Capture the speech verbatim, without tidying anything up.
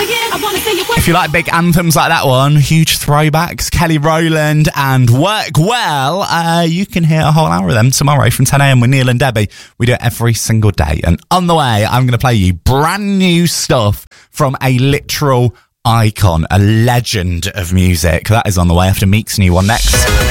If you like big anthems like that one, huge throwbacks, Kelly Rowland and Work Well, uh, you can hear a whole hour of them tomorrow from ten a.m. with Neil and Debbie. We do it every single day. And on the way, I'm going to play you brand new stuff from a literal icon, a legend of music. That is on the way after Meek's new one next.